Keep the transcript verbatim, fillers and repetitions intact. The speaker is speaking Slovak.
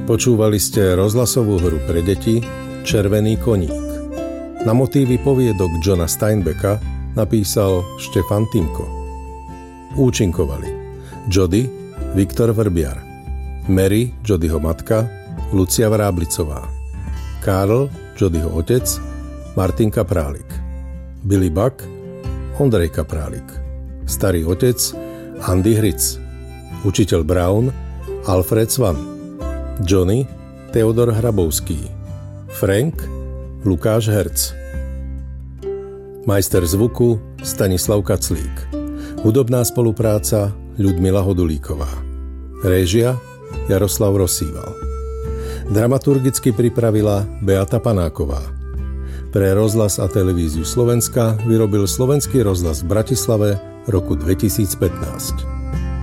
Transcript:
Počúvali ste rozhlasovú hru pre deti Červený koník. Na motívy poviedok Johna Steinbecka napísal Štefan Timko. Účinkovali Jody, Viktor Vrbiar, Mary, Jodyho matka, Lucia Vráblicová, Karl, Jodyho otec, Martin Kaprálik, Billy Buck, Ondrej Kaprálik, starý otec, Andy Hric, učiteľ Brown, Alfred Svan, Johnny, Teodor Hrabovský, Frank, Lukáš Herc, majster zvuku, Stanislav Kaclík, hudobná spolupráca, Ľudmila Hodulíková, réžia, Jaroslav Rosíval. Dramaturgicky pripravila Beata Panáková. Pre rozhlas a televíziu Slovenska vyrobil Slovenský rozhlas v Bratislave roku dvetisícpätnásť.